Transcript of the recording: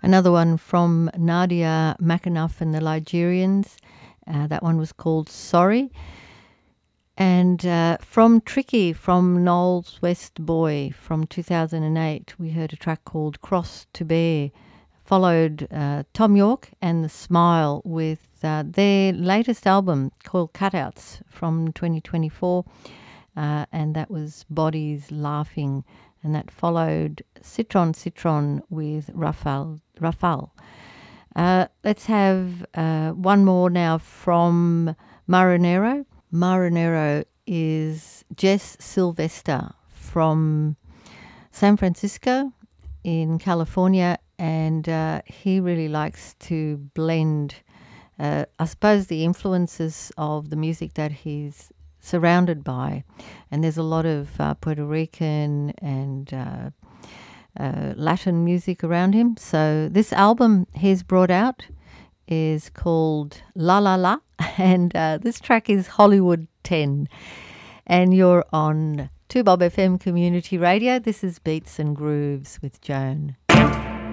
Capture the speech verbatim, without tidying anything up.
Another one from Nadia McAnuff and the Ligerians. Uh, that one was called Sorry. And uh, from Tricky, from Knowles West Boy from two thousand eight, we heard a track called Cross to Bear, followed uh, Tom York and The Smile with uh, their latest album called Cutouts from twenty twenty-four, uh, and that was Bodies Laughing, and that followed Citron Citron with Rafal. Rafal. Uh, let's have uh, one more now from Marinero. Marinero is Jess Sylvester from San Francisco in California, and uh, he really likes to blend, uh, I suppose, the influences of the music that he's surrounded by. And there's a lot of uh, Puerto Rican and uh, uh, Latin music around him. So this album he's brought out is called La La La, and uh, this track is Hollywood ten. And you're on two Bob F M Community Radio. This is Beats and Grooves with Joan.